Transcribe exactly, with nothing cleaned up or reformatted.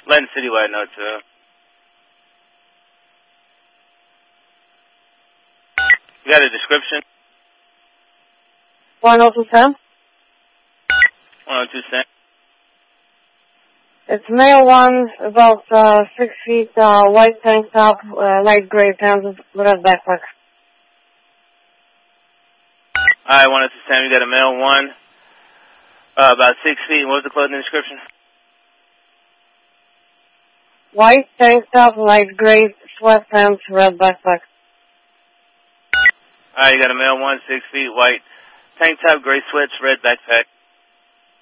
letting Citywide know too. You got a description? one oh two Sam? one oh two Sam. It's male one, about uh, six feet, uh, white tank top, uh, light gray pants, red backpack. Alright, one oh two Sam, you got a male one, uh, about six feet. What was the clothing description? White tank top, light gray sweatpants, red backpack. Alright, you got a male one, six feet, white tank top, gray sweats, red backpack.